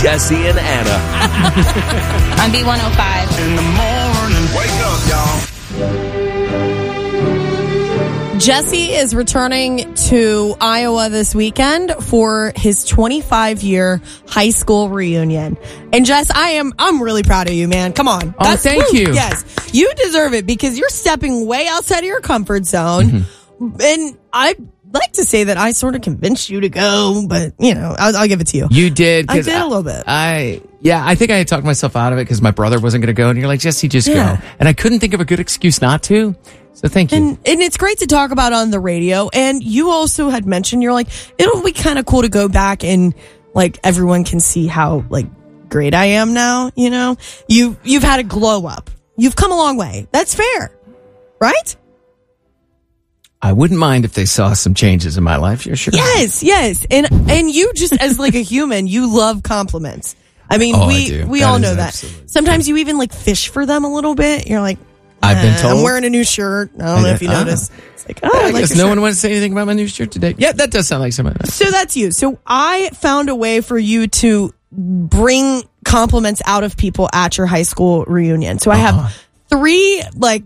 Jesse and Anna. On B105. In the morning, wake up, y'all. Jesse is returning to Iowa this weekend for his 25-year high school reunion. And Jess, I'm really proud of you, man. Come on. Oh, thank you. Yes, you deserve it because you're stepping way outside of your comfort zone. Mm-hmm. And I'd like to say that I sort of convinced you to go, but I'll give it to you. You did. I did a little bit. I think I had talked myself out of it because my brother wasn't going to go, and you're like, Jesse, just go. And I couldn't think of a good excuse not to. So thank you. And it's great to talk about on the radio. And you also had mentioned, you're like, it'll be kind of cool to go back and like everyone can see how like great I am now. You've had a glow up. You've come a long way. That's fair, right? I wouldn't mind if they saw some changes in my life. You're sure. Yes. And you just as like a human, you love compliments. I mean, we all know that. Absolutely. Sometimes you even like fish for them a little bit. You're like, I've been told. I'm wearing a new shirt. I don't know if you noticed. It's like, I guess no one wants to say anything about my new shirt today. Yeah, that does sound like something. So that's you. So I found a way for you to bring compliments out of people at your high school reunion. So I have 3,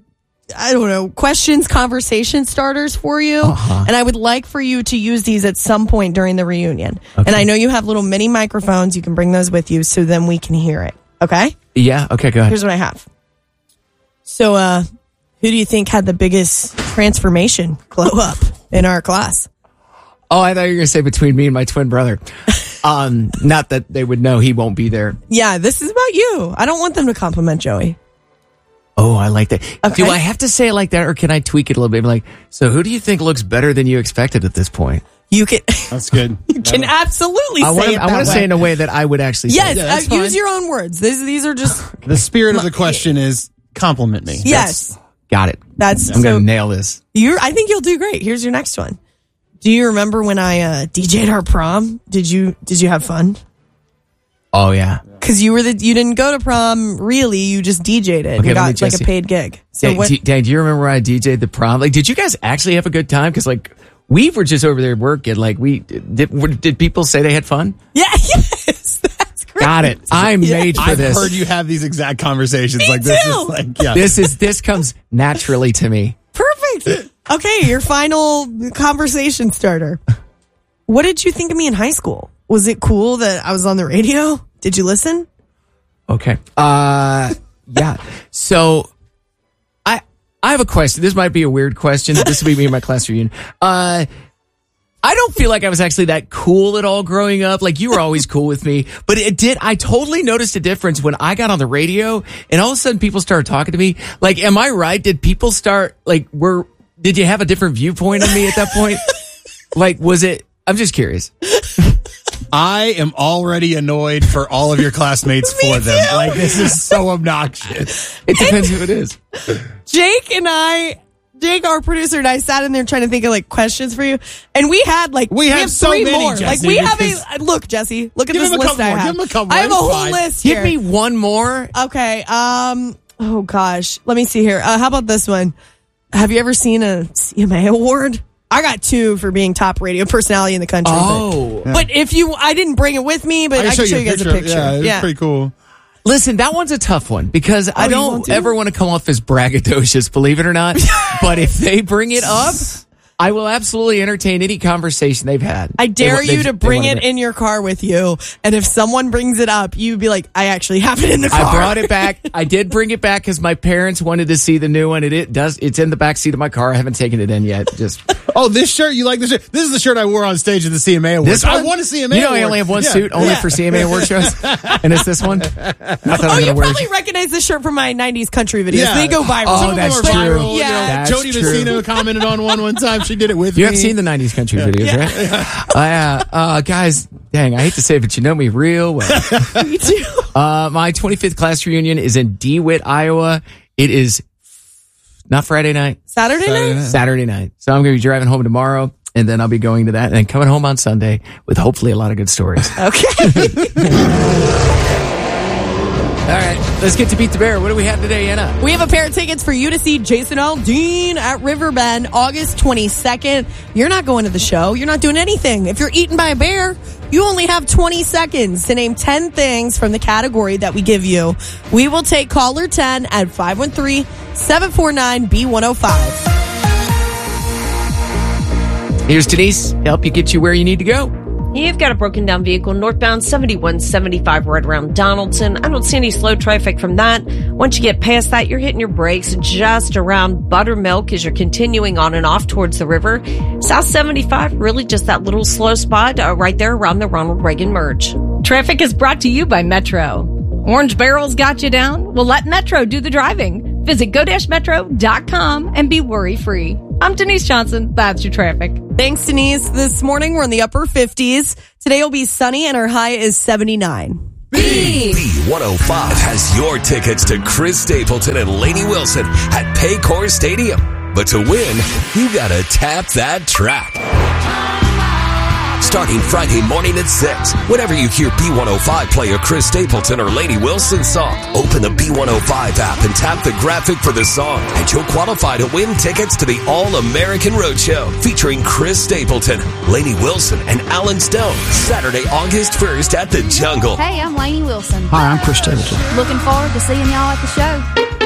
questions, conversation starters for you. And I would like for you to use these at some point during the reunion. Okay. And I know you have little mini microphones. You can bring those with you so then we can hear it. Okay? Yeah. Okay, go ahead. Here's what I have. So, who do you think had the biggest transformation glow up in our class? Oh, I thought you were going to say between me and my twin brother. Not that they would know he won't be there. Yeah, this is about you. I don't want them to compliment Joey. Oh, I like that. Okay. Do I have to say it like that, or can I tweak it a little bit? Like, so who do you think looks better than you expected at this point? You can. That's good. You can absolutely say it that way. I want to say it in a way that I would actually say. Yes, use your own words. These are just... The spirit of the question is compliment me. Yes. Got it. I'm going to nail this. I think you'll do great. Here's your next one. Do you remember when I DJ'd our prom? Did you have fun? Oh, yeah. Because you didn't go to prom, really. You just DJ'd it. Okay, you got like a paid gig. So Dad, do you remember when I DJ'd the prom? Like, did you guys actually have a good time? Because, like, we were just over there working. Like, did people say they had fun? Yeah, yes. That's great. Got it. I'm made for this. I've heard you have these exact conversations. Me like too. This is like, yeah. This comes naturally to me. Perfect. Okay, your final conversation starter. What did you think of me in high school? Was it cool that I was on the radio? Did you listen? Okay. Yeah. So I have a question. This might be a weird question. This will be me in my class reunion. I don't feel like I was actually that cool at all growing up. Like, you were always cool with me. But I totally noticed a difference when I got on the radio and all of a sudden people started talking to me. Like, am I right? Did people start, did you have a different viewpoint of me at that point? Like, was it, I'm just curious. I am already annoyed for all of your classmates for them. Too. Like, this is so obnoxious. It depends who it is. Jake, our producer, and I sat in there trying to think of questions for you, and we have so 3 many, more. Jesse, We have look, Jesse, look at this list I have. Give him a couple. I have a whole list here. Give me one more. Okay. Oh gosh, let me see here. How about this one? Have you ever seen a CMA award? I got 2 for being top radio personality in the country. Oh. But I didn't bring it with me, but I can show you guys a picture. Yeah, it's pretty cool. Listen, that one's a tough one because I don't ever want to come off as braggadocious, believe it or not. But if they bring it up, I will absolutely entertain any conversation they've had. I dare you to bring it in your car with you. And if someone brings it up, you'd be like, I actually have it in the car. I brought it back. I did bring it back because my parents wanted to see the new one. It's in the back seat of my car. I haven't taken it in yet. Oh, this shirt? You like this shirt? This is the shirt I wore on stage at the CMA Awards. I won a CMA award. You know, I only have one suit only for CMA award shows. And it's this one. Not that you probably recognize this shirt from my 90s country videos. Yeah. They go viral. Oh, that's true. Viral. Yeah. Jody Messina commented on one time. She did it with me. You have seen the 90s country videos, right? Guys, dang, I hate to say it, but you know me real well. Me too. My 25th class reunion is in DeWitt, Iowa. It is not Friday night. Saturday night? Saturday night. So I'm going to be driving home tomorrow, and then I'll be going to that, and then coming home on Sunday with hopefully a lot of good stories. Okay. right, let's get to Beat the Bear. What do we have today, Anna? We have a pair of tickets for you to see Jason Aldean at Riverbend August 22nd. You're not going to the show. You're not doing anything. If you're eaten by a bear, you only have 20 seconds to name 10 things from the category that we give you. We will take caller 10 at 513-749-B105. Here's Denise to help you get you where you need to go. You've got a broken down vehicle northbound 7175 right around Donaldson. I don't see any slow traffic from that. Once you get past that, you're hitting your brakes just around Buttermilk as you're continuing on and off towards the river. South 75, really just that little slow spot right there around the Ronald Reagan merge. Traffic is brought to you by Metro. Orange Barrel's got you down? Well, let Metro do the driving. Visit go-metro.com and be worry-free. I'm Denise Johnson. That's your traffic. Thanks, Denise. This morning, we're in the upper 50s. Today will be sunny, and our high is 79. B105 has your tickets to Chris Stapleton and Lainey Wilson at Paycor Stadium. But to win, you gotta tap that track. Starting Friday morning at 6. Whenever you hear B105 play a Chris Stapleton or Lainey Wilson song, open the B105 app and tap the graphic for the song, and you'll qualify to win tickets to the All-American Roadshow featuring Chris Stapleton, Lainey Wilson, and Alan Stone, Saturday, August 1st at the Jungle. Hey, I'm Lainey Wilson. Hi, I'm Chris Stapleton. Looking forward to seeing y'all at the show.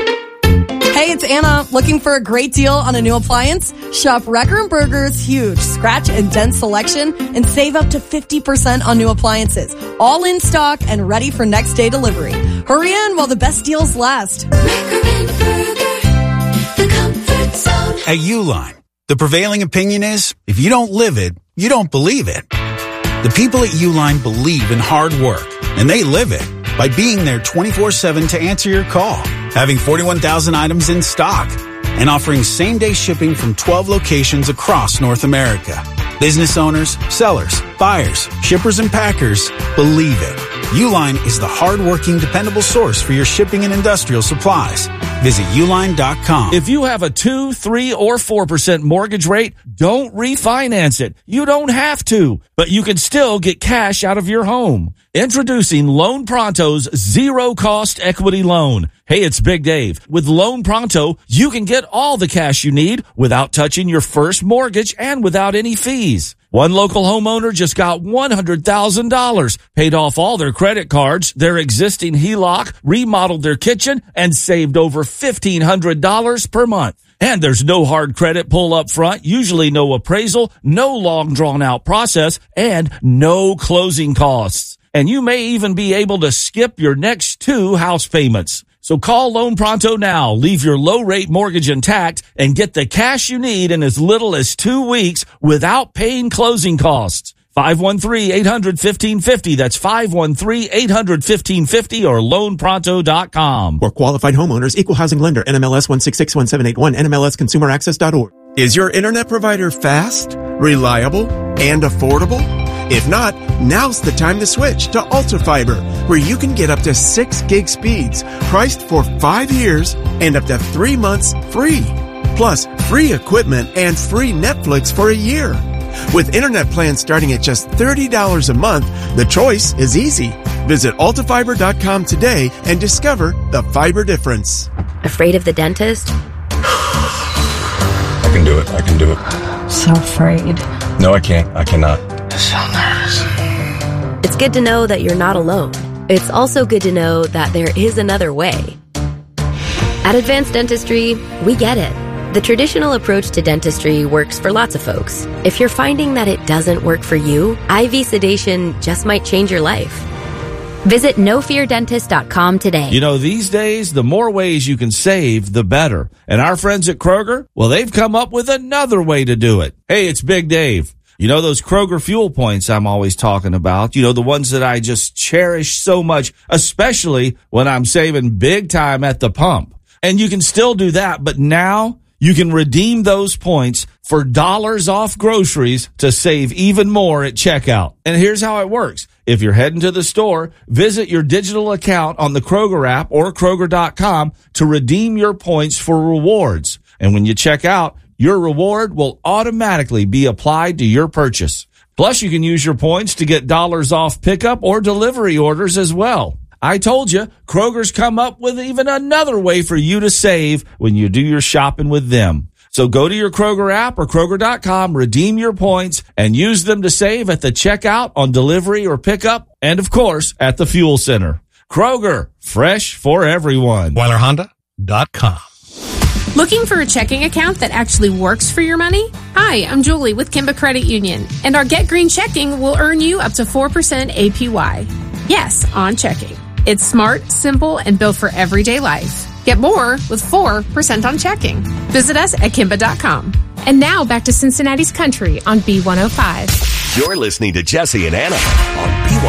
Hey, it's Anna. Looking for a great deal on a new appliance? Shop Wrecker & Burger's huge scratch and dent selection and save up to 50% on new appliances. All in stock and ready for next day delivery. Hurry in while the best deals last. Wrecker & Burger, the comfort zone. At Uline, the prevailing opinion is, if you don't live it, you don't believe it. The people at Uline believe in hard work, and they live it by being there 24/7 to answer your call, having 41,000 items in stock, and offering same-day shipping from 12 locations across North America. Business owners, sellers, buyers, shippers, and packers believe it. Uline is the hard-working, dependable source for your shipping and industrial supplies. Visit uline.com. If you have a 2, 3, or 4% mortgage rate, don't refinance it. You don't have to, but you can still get cash out of your home. Introducing Loan Pronto's zero-cost equity loan. Hey, it's Big Dave. With Loan Pronto, you can get all the cash you need without touching your first mortgage and without any fees. One local homeowner just got $100,000, paid off all their credit cards, their existing HELOC, remodeled their kitchen, and saved over $1,500 per month. And there's no hard credit pull up front, usually no appraisal, no long drawn out process, and no closing costs. And you may even be able to skip your next 2 house payments. So call Loan Pronto now, leave your low-rate mortgage intact, and get the cash you need in as little as 2 weeks without paying closing costs. 513-800-1550. That's 513-800-1550 or loanpronto.com. For qualified homeowners, Equal Housing Lender, NMLS 1661781, NMLSConsumerAccess.org. Is your internet provider fast, reliable, and affordable? If not, now's the time to switch to Alta Fiber, where you can get up to 6 gig speeds, priced for 5 years and up to 3 months free. Plus, free equipment and free Netflix for a year. With internet plans starting at just $30 a month, the choice is easy. Visit altafiber.com today and discover the fiber difference. Afraid of the dentist? I can do it. I can do it. So afraid. No, I can't. I cannot. So nervous. It's good to know that you're not alone. It's also good to know that there is another way. At Advanced Dentistry, we get it. The traditional approach to dentistry works for lots of folks. If you're finding that it doesn't work for you, IV sedation just might change your life. Visit NoFearDentist.com today. You know, these days, the more ways you can save, the better. And our friends at Kroger, well, they've come up with another way to do it. Hey, it's Big Dave. You know those Kroger fuel points I'm always talking about? You know, the ones that I just cherish so much, especially when I'm saving big time at the pump. And you can still do that, but now you can redeem those points for dollars off groceries to save even more at checkout. And here's how it works. If you're heading to the store, visit your digital account on the Kroger app or Kroger.com to redeem your points for rewards. And when you check out, your reward will automatically be applied to your purchase. Plus, you can use your points to get dollars off pickup or delivery orders as well. I told you, Kroger's come up with even another way for you to save when you do your shopping with them. So go to your Kroger app or Kroger.com, redeem your points, and use them to save at the checkout, on delivery or pickup, and of course, at the fuel center. Kroger, fresh for everyone. WeilerHonda.com. Looking for a checking account that actually works for your money? Hi, I'm Julie with Kimba Credit Union, and our Get Green checking will earn you up to 4% APY. Yes, on checking. It's smart, simple, and built for everyday life. Get more with 4% on checking. Visit us at Kimba.com. And now back to Cincinnati's Country on B105. You're listening to Jesse and Anna on B105.